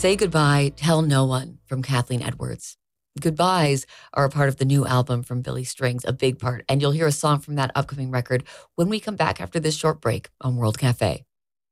Say Goodbye, Tell No One from Kathleen Edwards. Goodbyes are a part of the new album from Billy Strings, a big part, and you'll hear a song from that upcoming record when we come back after this short break on World Cafe.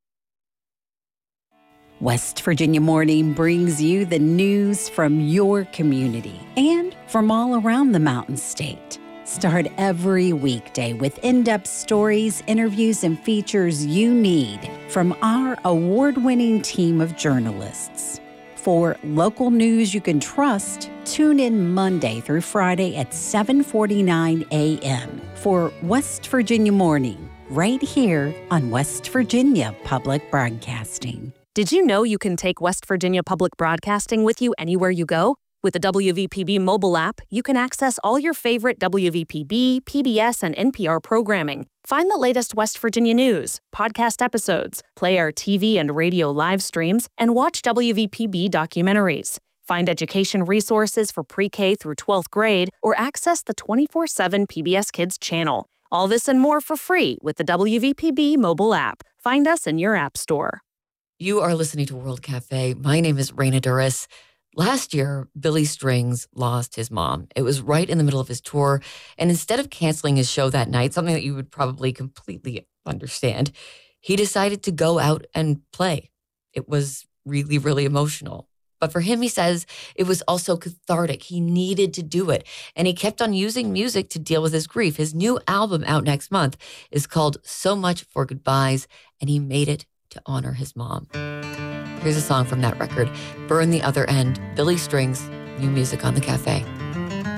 West Virginia Morning brings you the news from your community and from all around the Mountain State. Start every weekday with in-depth stories, interviews, and features you need from our award-winning team of journalists. For local news you can trust, tune in Monday through Friday at 7:49 a.m. for West Virginia Morning, right here on West Virginia Public Broadcasting. Did you know you can take West Virginia Public Broadcasting with you anywhere you go? With the WVPB mobile app, you can access all your favorite WVPB, PBS, and NPR programming. Find the latest West Virginia news, podcast episodes, play our TV and radio live streams, and watch WVPB documentaries. Find education resources for pre-K through 12th grade, or access the 24/7 PBS Kids channel. All this and more for free with the WVPB mobile app. Find us in your app store. You are listening to World Cafe. My name is Raina Duras. Last year, Billy Strings lost his mom. It was right in the middle of his tour. And instead of canceling his show that night, something that you would probably completely understand, he decided to go out and play. It was really, really emotional. But for him, he says, it was also cathartic. He needed to do it. And he kept on using music to deal with his grief. His new album out next month is called So Much for Goodbyes, and he made it to honor his mom. Here's a song from that record, Burn the Other End, Billy Strings, new music on the Cafe.